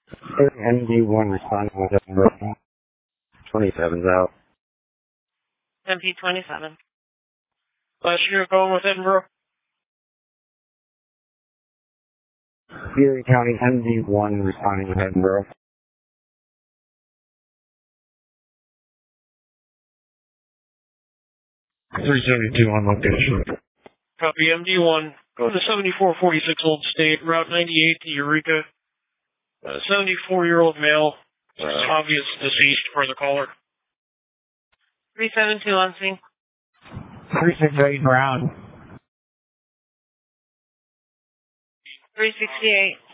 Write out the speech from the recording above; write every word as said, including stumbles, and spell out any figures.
N D one responding with Edinburgh. twenty-seven's out. M P twenty-seven. Last year going with Edinburgh. Erie County N D one responding with Edinburgh. three seventy-two on location. Copy M D one. Go to seventy-four forty-six Old State, Route ninety-eight to Eureka. Uh, seventy-four-year-old male. Uh, obvious deceased for the caller. three seventy-two on scene. three sixty-eight ground. three sixty-eight.